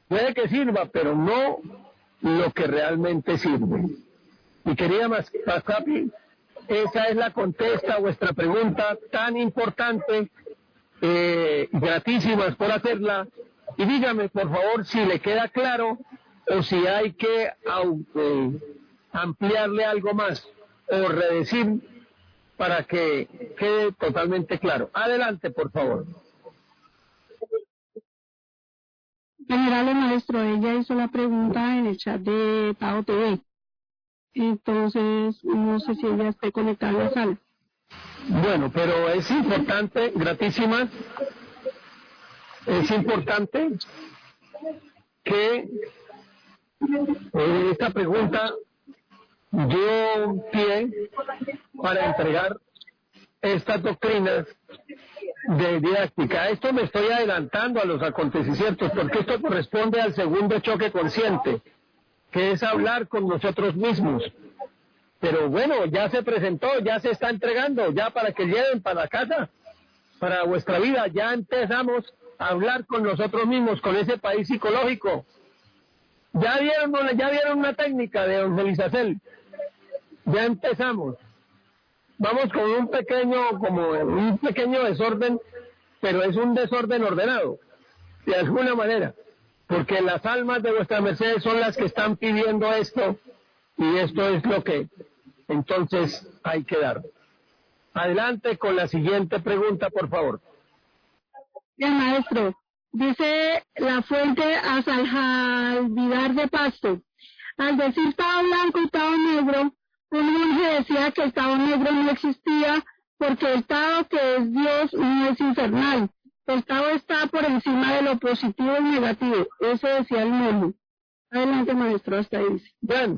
Puede que sirva, pero no lo que realmente sirve. Mi querida Mascapi, esa es la contesta a vuestra pregunta tan importante, gratísimas por hacerla, y dígame por favor si le queda claro o si hay que ampliarle algo más o redecir para que quede totalmente claro. Adelante, por favor. Venerable maestro, ella hizo la pregunta en el chat de Tao TV, entonces no sé si ella esté conectada a la sala. Bueno, pero es importante, gratísimas, es importante que esta pregunta dio pie para entregar estas doctrinas de didáctica. Esto me estoy adelantando a los acontecimientos porque esto corresponde al segundo choque consciente, que es hablar con nosotros mismos. Pero bueno, ya se presentó, ya se está entregando, ya para que lleven para la casa, para vuestra vida, ya empezamos a hablar con nosotros mismos, con ese país psicológico. Ya vieron una técnica de don Felizacel, ya empezamos. Vamos con un pequeño desorden, pero es un desorden ordenado, de alguna manera, porque las almas de vuestra merced son las que están pidiendo esto, y esto es lo que entonces hay que dar. Adelante con la siguiente pregunta, por favor. Bien, maestro. Dice la fuente Asaljalvidar de Pasto. Al decir Tao blanco y Tao negro, un monje decía que el Tao negro no existía porque el Tao que es Dios no es infernal. El Tao está por encima de lo positivo y negativo. Eso decía el monje. Adelante, maestro, hasta ahí. Bien.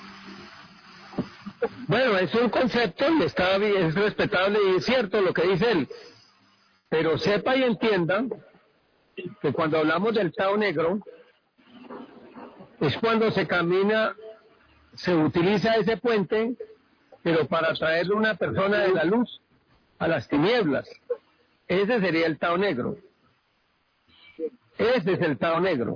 Bueno, es un concepto y está bien, es respetable y es cierto lo que dice él. Pero sepa y entienda que cuando hablamos del Tao negro, es cuando se camina, se utiliza ese puente, pero para traerle una persona de la luz a las tinieblas. Ese sería el Tao negro. Ese es el Tao negro.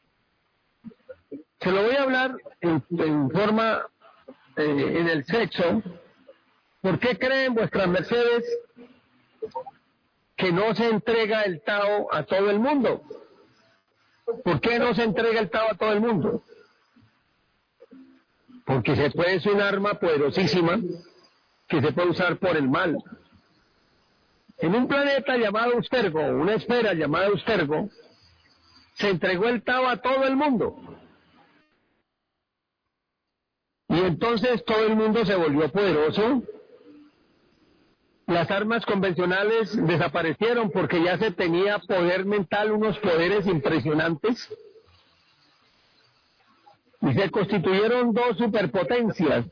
Se lo voy a hablar en forma, en el sexo. ¿Por qué creen vuestras mercedes que no se entrega el Tao a todo el mundo? ¿Por qué no se entrega el Tao a todo el mundo? Porque se puede, es un arma poderosísima que se puede usar por el mal. En un planeta llamado Ustergo, una esfera llamada Ustergo, se entregó el Tao a todo el mundo. Y entonces todo el mundo se volvió poderoso. Las armas convencionales desaparecieron porque ya se tenía poder mental, unos poderes impresionantes. Y se constituyeron dos superpotencias.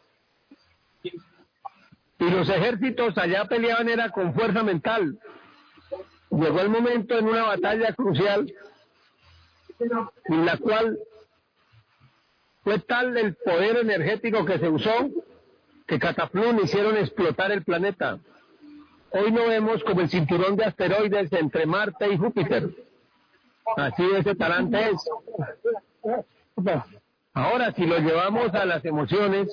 Y los ejércitos allá peleaban era con fuerza mental. Llegó el momento en una batalla crucial en la cual fue tal el poder energético que se usó que Cataplum hicieron explotar el planeta. Hoy no vemos como el cinturón de asteroides entre Marte y Júpiter. Así de ese talante es. Ahora, si lo llevamos a las emociones,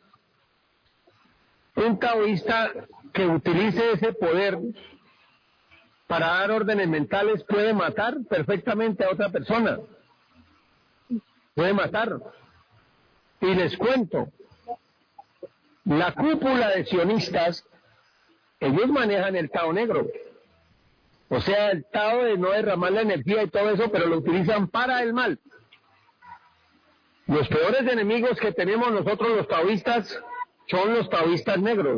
un taoísta que utilice ese poder para dar órdenes mentales puede matar perfectamente a otra persona. Puede matar. Y les cuento, la cúpula de sionistas, ellos manejan el Tao negro. O sea, el Tao de no derramar la energía y todo eso, pero lo utilizan para el mal. Los peores enemigos que tenemos nosotros los taoístas son los taoístas negros.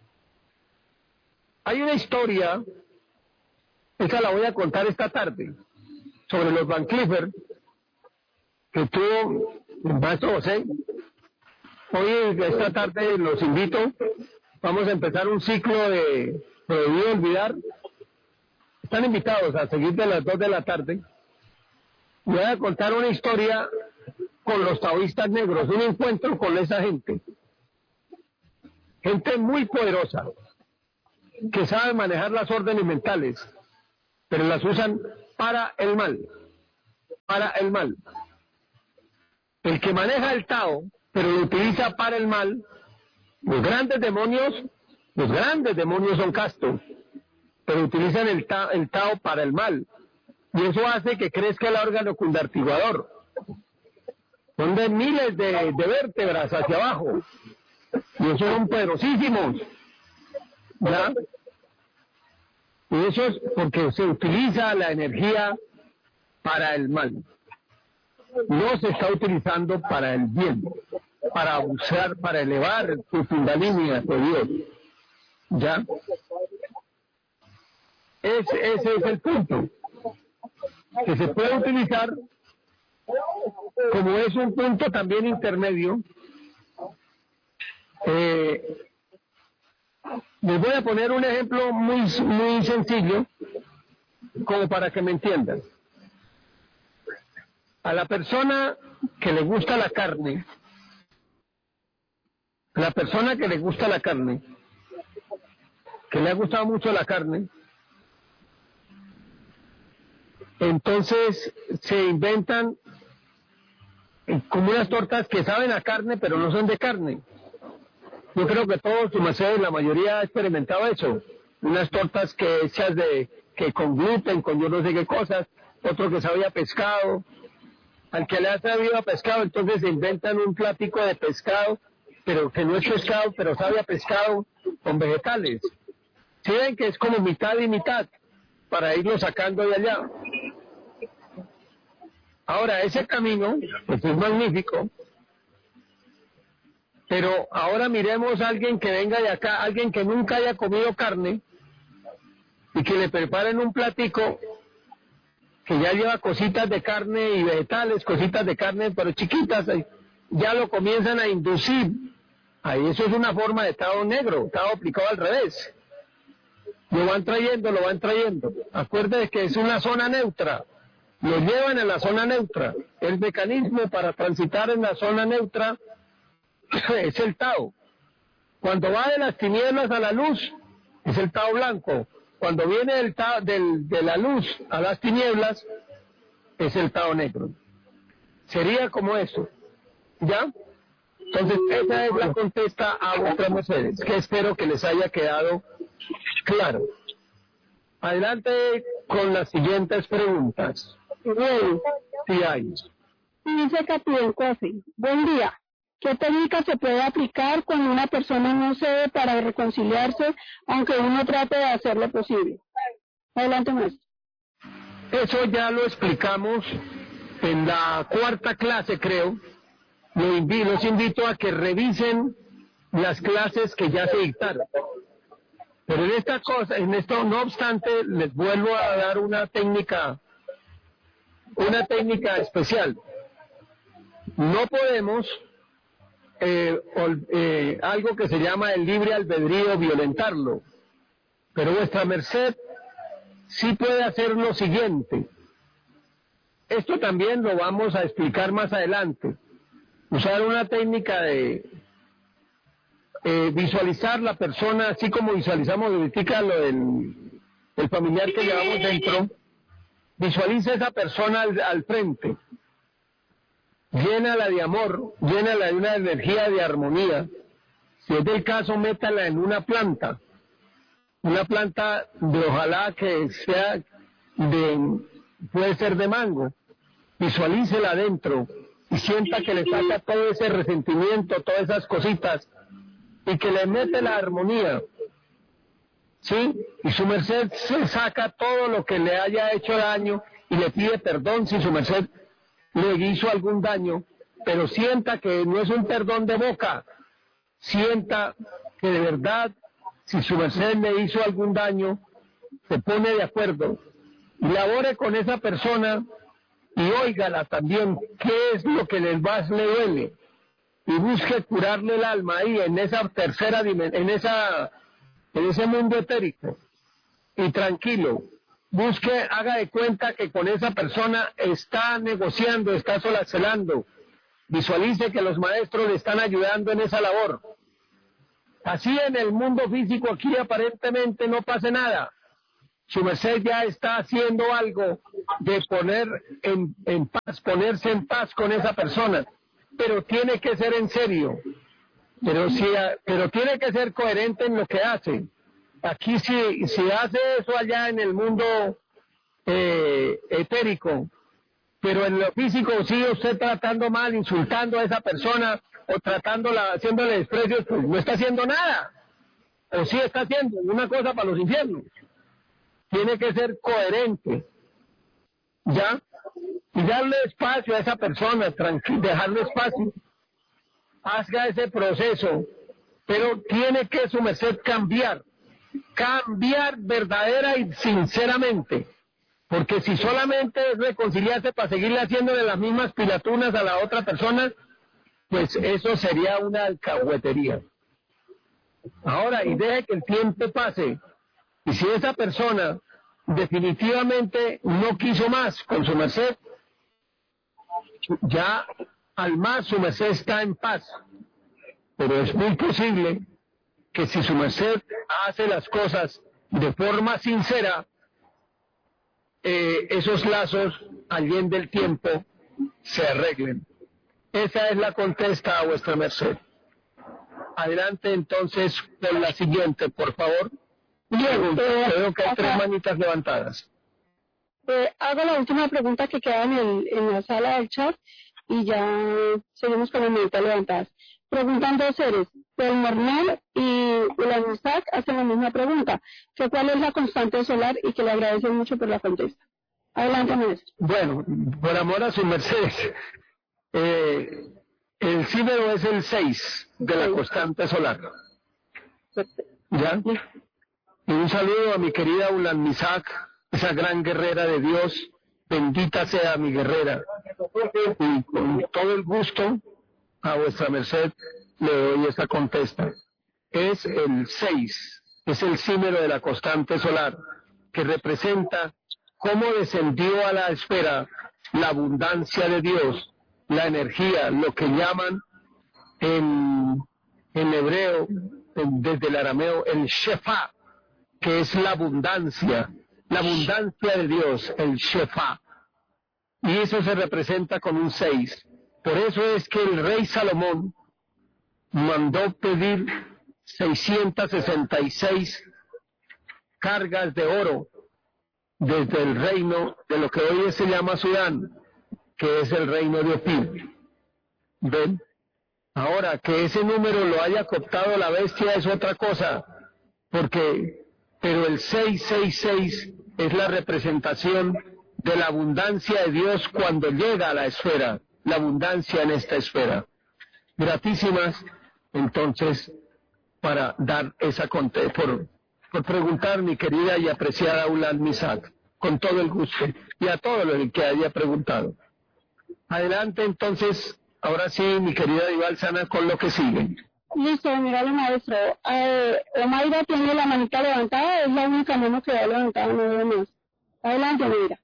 Hay una historia, esa la voy a contar esta tarde, sobre los Van Clifford, que tuvo el maestro José. Hoy, esta tarde, los invito, vamos a empezar un ciclo de Prohibido Olvidar. Están invitados a seguir de las 2 de la tarde. Voy a contar una historia con los taoístas negros, un encuentro con esa gente. Gente muy poderosa, que sabe manejar las órdenes mentales, pero las usan para el mal. para el mal. El que maneja el Tao, pero lo utiliza para el mal, los grandes demonios son castos, pero utilizan el Tao para el mal. Y eso hace que crezca el órgano cundartiguador. Son de miles de vértebras hacia abajo. Y esos son poderosísimos. ¿Ya? Y eso es porque se utiliza la energía para el mal. No se está utilizando para el bien, para usar, para elevar su kundalini hacia Dios. ¿Ya? Ese es el punto. Que se puede utilizar como es un punto también intermedio. Les voy a poner un ejemplo muy sencillo, como para que me entiendan. A la persona que le gusta la carne, que le ha gustado mucho la carne, entonces se inventan como unas tortas que saben a carne, pero no son de carne. Yo creo que todos, su merced, la mayoría ha experimentado eso. Unas tortas que hechas que con gluten, con yo no sé qué cosas, otro que sabía pescado. Al que le ha sabido a pescado, entonces se inventan un platico de pescado, pero que no es pescado, pero sabe a pescado con vegetales. ¿Sí ven que es como mitad y mitad, para irlo sacando de allá? Ahora, ese camino, pues es magnífico, pero ahora miremos a alguien que venga de acá, alguien que nunca haya comido carne, y que le preparen un platico que ya lleva cositas de carne y vegetales, cositas de carne, pero chiquitas, ya lo comienzan a inducir. Ahí eso es una forma de Tao negro, Tao aplicado al revés. Lo van trayendo. Acuérdense que es una zona neutra. Lo llevan en la zona neutra. El mecanismo para transitar en la zona neutra es el Tao. Cuando va de las tinieblas a la luz, es el Tao blanco. Cuando viene de la luz a las tinieblas, es el Tao negro. Sería como eso. ¿Ya? Entonces, esa es la contesta a vuestras mercedes, que espero que les haya quedado claro. Adelante con las siguientes preguntas. Bueno, Si hay. dice Capitán Coffee. Buen día. ¿Qué técnica se puede aplicar cuando una persona no cede para reconciliarse, aunque uno trate de hacer lo posible? Adelante, maestro. Eso ya lo explicamos en la cuarta clase, creo. Los invito a que revisen las clases que ya se dictaron. Pero en esto, no obstante, les vuelvo a dar una técnica especial. No podemos algo que se llama el libre albedrío violentarlo, pero vuestra merced sí puede hacer lo siguiente. Esto también lo vamos a explicar más adelante. Usar una técnica de visualizar la persona, así como visualizamos ahorita lo del familiar que llevamos dentro. Visualiza esa persona al frente. Llénala de amor, llénala de una energía de armonía. Si es del caso, métala en una planta de ojalá que sea puede ser de mango. Visualícela adentro y sienta que le saca todo ese resentimiento, todas esas cositas, y que le mete la armonía, ¿sí? Y su merced se saca todo lo que le haya hecho daño y le pide perdón si su merced le hizo algún daño, pero sienta que no es un perdón de boca, sienta que de verdad, si su merced le hizo algún daño, se pone de acuerdo y labore con esa persona y óigala también qué es lo que más le duele y busque curarle el alma ahí en esa tercera dimensión, en ese mundo etérico, y tranquilo. Busque, haga de cuenta que con esa persona está negociando, está solacelando. Visualice que los maestros le están ayudando en esa labor. Así en el mundo físico aquí aparentemente no pase nada. su merced ya está haciendo algo de ponerse en paz con esa persona, pero tiene que ser en serio, pero tiene que ser coherente en lo que hace. Aquí si hace eso allá en el mundo etérico, pero en lo físico sigue usted tratando mal, insultando a esa persona o haciéndole desprecios, pues no está haciendo nada, o sí está haciendo una cosa para los infiernos. Tiene que ser coherente, ¿ya? Y darle espacio a esa persona, dejarle espacio, haga ese proceso, pero tiene que su merced cambiar verdadera y sinceramente, porque si solamente es reconciliarse para seguirle haciéndole las mismas pilatunas a la otra persona, pues eso sería una alcahuetería. Ahora, y deje que el tiempo pase, y si esa persona definitivamente no quiso más con su merced, ya al más su merced está en paz. Pero es muy posible que si su merced hace las cosas de forma sincera, esos lazos al bien del tiempo se arreglen. Esa es la contesta a vuestra merced. Adelante entonces con la siguiente, por favor. Bien, creo que hay 3 manitas levantadas. Hago la última pregunta que queda en la sala del chat y ya seguimos con las manitas levantadas. Preguntan 2 seres, el Mornal y el Isaac hacen la misma pregunta, que cuál es la constante solar y que le agradecen mucho por la contesta. Adelante, maestro. Bueno, por amor a su merced, el símbolo es el 6 de la constante solar. ¿Ya? Y un saludo a mi querida Ulan Misak, esa gran guerrera de Dios. Bendita sea mi guerrera. Y con todo el gusto a vuestra merced le doy esta contesta. Es el 6, es el símbolo de la constante solar, que representa cómo descendió a la esfera la abundancia de Dios, la energía, lo que llaman en hebreo, desde el arameo, el Shefa, que es la abundancia de Dios, el Shefa. Y eso se representa con un 6. Por eso es que el rey Salomón mandó pedir 666 cargas de oro desde el reino de lo que hoy se llama Sudán, que es el reino de Ofir. ¿Ven? Ahora, que ese número lo haya cooptado la bestia es otra cosa, pero el 666 es la representación de la abundancia de Dios cuando llega a la esfera, la abundancia en esta esfera. Gratísimas, entonces, para dar esa contesta, por preguntar, mi querida y apreciada Ulan Misak, con todo el gusto, y a todo el que haya preguntado. Adelante, entonces, ahora sí, mi querida Divalsana, con lo que sigue. Listo, mira, maestro. Omaira tiene la manita levantada, es la única mano que ha levantado, no veo más. Adelante, Omaira.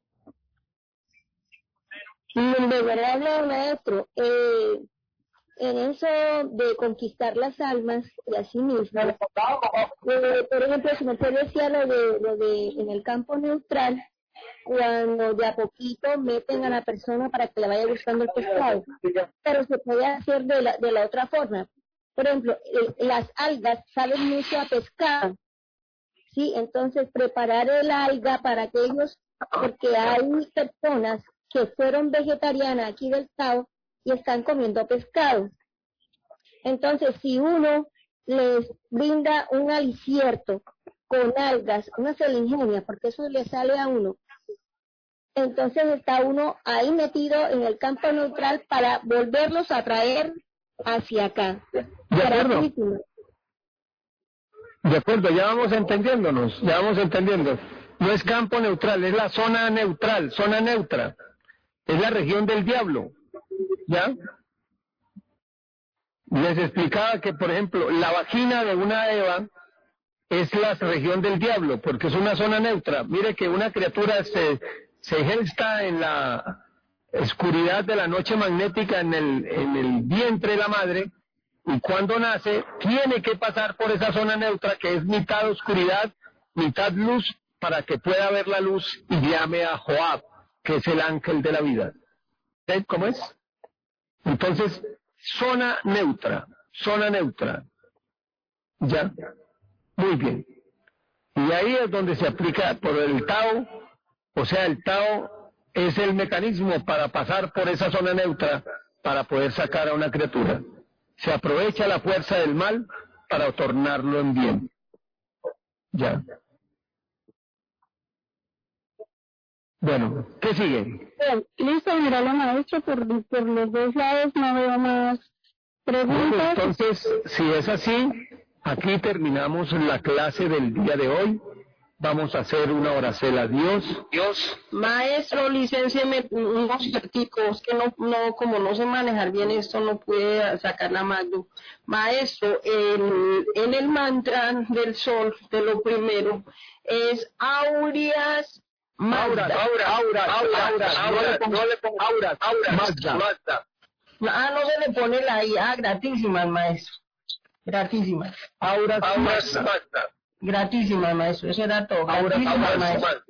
De verdad, maestro, en eso de conquistar las almas y a sí mismas, por ejemplo, si me decía lo de en el campo neutral, cuando de a poquito meten a la persona para que le vaya buscando el pescado, pero se puede hacer de la otra forma. Por ejemplo, las algas saben mucho a pescado, ¿sí? Entonces, preparar el alga para que ellos, porque hay personas que fueron vegetarianas aquí del estado y están comiendo pescado. Entonces, si uno les brinda un alicierto con algas, una se le ingenia, porque eso le sale a uno, entonces está uno ahí metido en el campo neutral para volverlos a traer hacia acá. De acuerdo, ya vamos entendiendo. No es campo neutral, es la zona neutral, zona neutra. Es la región del diablo, ¿ya? Les explicaba que, por ejemplo, la vagina de una Eva es la región del diablo, porque es una zona neutra. Mire que una criatura se gesta en la oscuridad de la noche magnética en el vientre de la madre, y cuando nace tiene que pasar por esa zona neutra que es mitad oscuridad, mitad luz, para que pueda ver la luz y llame a Joab, que es el ángel de la vida. ¿Ven cómo es? Entonces, zona neutra. Ya, muy bien. Y ahí es donde se aplica por el Tao, o sea, el Tao es el mecanismo para pasar por esa zona neutra para poder sacar a una criatura. Se aprovecha la fuerza del mal para tornarlo en bien. Ya. Bueno, ¿qué sigue? Bien, listo, míralo, maestro, por los dos lados no veo más preguntas. Bueno, entonces, si es así, aquí terminamos la clase del día de hoy. Vamos a hacer una oración a Dios. Maestro, licéncieme unos certicos que no, como no sé manejar bien esto, no pude sacar la Magdu. Maestro, en el mantra del sol, de lo primero, es Auras, Magda. No le pongo auras, Magda. No se le pone la I, gratísimas, maestro. Gratísimas. Auras, Magda. Gratísimas, maestro, eso era todo. Gratísimas, maestro.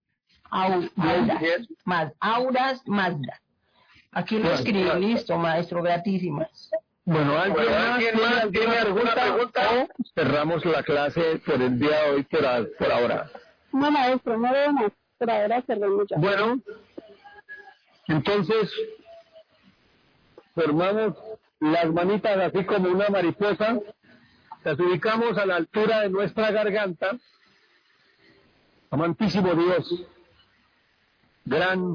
Auras Magda. Aquí lo escribí, listo, maestro, gratísimas. Bueno, ¿alguien más tiene alguna pregunta? ¿O cerramos la clase por el día de hoy por ahora? No, maestro, no veo más. Por ahora cerramos ya. Bueno, entonces formamos las manitas así como una mariposa, las ubicamos a la altura de nuestra garganta. Amantísimo Dios, Gran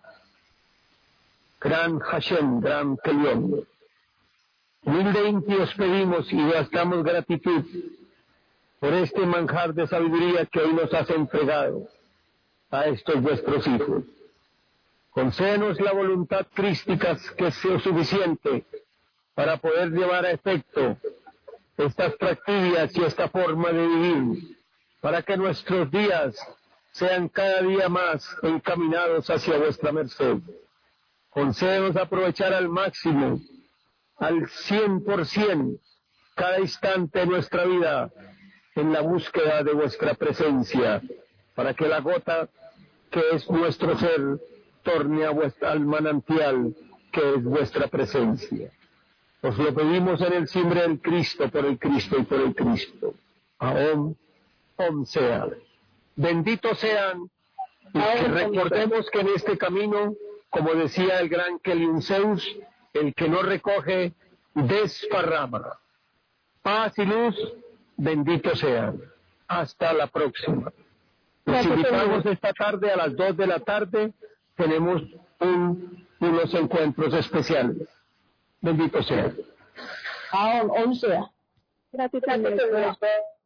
Hashem, Gran Kelión, humildemente os pedimos y gastamos gratitud por este manjar de sabiduría que hoy nos has entregado a estos vuestros hijos. Concédenos la voluntad crística que sea suficiente para poder llevar a efecto estas prácticas y esta forma de vivir, para que nuestros días sean cada día más encaminados hacia vuestra merced. Concédenos aprovechar al máximo, al 100%, cada instante de nuestra vida en la búsqueda de vuestra presencia, para que la gota que es nuestro ser torne al manantial que es vuestra presencia. Os lo pedimos en el nombre del Cristo, por el Cristo y por el Cristo. Aún sea. Benditos sean, y que recordemos que en este camino, como decía el gran Keliun Zeus, el que no recoge, desparrama. Paz y luz, benditos sean. Hasta la próxima. Los invitamos esta tarde a las 2 de la tarde, tenemos unos encuentros especiales. Bendito sea. Aún sea. Gracias.